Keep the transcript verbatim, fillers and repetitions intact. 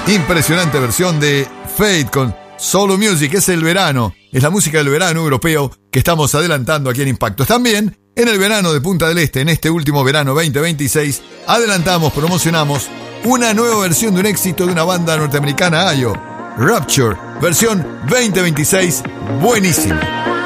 Impresionante versión de Fate con Solo Music. Es el verano, es la música del verano europeo que estamos adelantando aquí en Impactos. También en el verano de Punta del Este, en este último verano veinte veintiséis, adelantamos, promocionamos una nueva versión de un éxito de una banda norteamericana, Ayo, Rapture, versión veinte veintiséis, buenísima.